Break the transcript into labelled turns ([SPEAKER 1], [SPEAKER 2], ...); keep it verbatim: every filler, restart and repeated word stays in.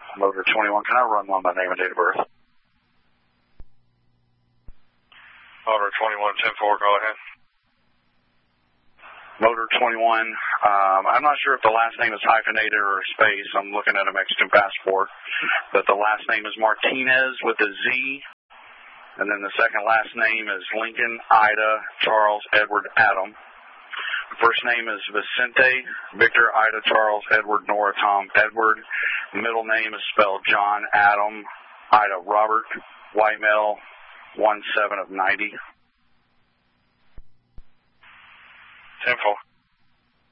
[SPEAKER 1] Motor twenty-one, can I run one by name and date of birth?
[SPEAKER 2] Motor twenty-one, ten four, go ahead.
[SPEAKER 1] Motor twenty-one, um, I'm not sure if the last name is hyphenated or space. I'm looking at a Mexican passport. But the last name is Martinez with a Z. And then the second last name is Lincoln, Ida, Charles, Edward, Adam. First name is Vicente, Victor, Ida, Charles, Edward, Nora, Tom, Edward. Middle name is spelled John, Adam, Ida, Robert, white male, one seven of ninety.
[SPEAKER 2] ten four.